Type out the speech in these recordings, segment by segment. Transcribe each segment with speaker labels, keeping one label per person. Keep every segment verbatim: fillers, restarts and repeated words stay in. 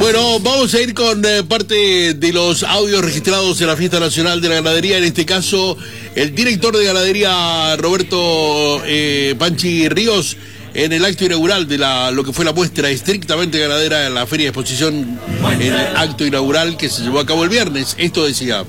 Speaker 1: Bueno, vamos a ir con eh, parte de los audios registrados en la Fiesta Nacional de la Ganadería. En este caso, el director de ganadería, Roberto eh, Panchi Ríos, en el acto inaugural de la, lo que fue la muestra estrictamente ganadera en la Feria de Exposición, en el acto inaugural que se llevó a cabo el viernes. Esto decía: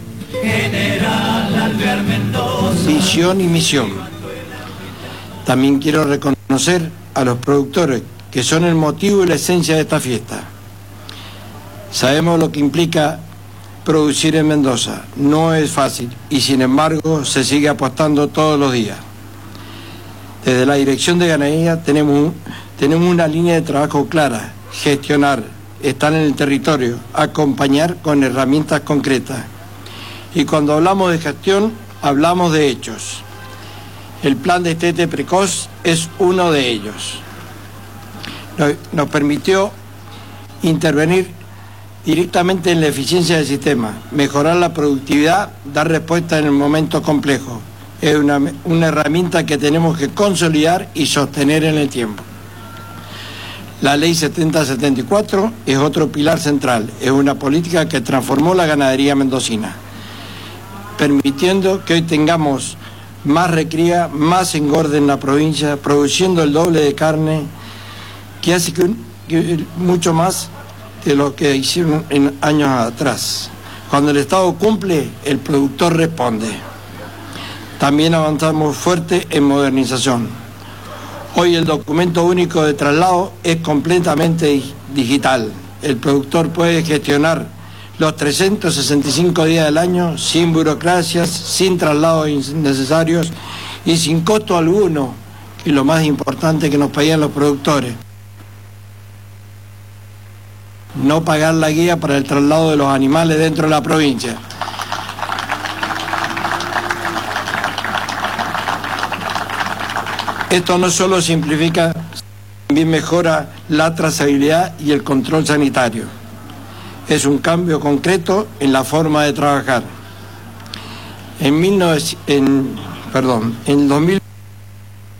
Speaker 2: visión y misión. También quiero reconocer a los productores, que son el motivo y la esencia de esta fiesta. Sabemos lo que implica producir en Mendoza. No es fácil y sin embargo se sigue apostando todos los días. Desde la Dirección de Ganadería tenemos, tenemos una línea de trabajo clara: gestionar, estar en el territorio, acompañar con herramientas concretas. Y cuando hablamos de gestión, hablamos de hechos. El plan de destete precoz es uno de ellos. Nos, nos permitió intervenir directamente en la eficiencia del sistema, mejorar la productividad, dar respuesta en el momento complejo. Es una, una herramienta que tenemos que consolidar y sostener en el tiempo. La Ley setenta setenta y cuatro es otro pilar central. Es una política que transformó la ganadería mendocina, permitiendo que hoy tengamos más recría, más engorde en la provincia, produciendo el doble de carne, que hace que, que mucho más de lo que hicieron en años atrás. Cuando el Estado cumple, el productor responde. También avanzamos fuerte en modernización. Hoy el documento único de traslado es completamente digital. El productor puede gestionar los trescientos sesenta y cinco días del año sin burocracias, sin traslados innecesarios y sin costo alguno, que es lo más importante que nos pedían los productores: no pagar la guía para el traslado de los animales dentro de la provincia. Esto no solo simplifica, también mejora la trazabilidad y el control sanitario. Es un cambio concreto en la forma de trabajar. En, mil novecientos, en, perdón, en dos mil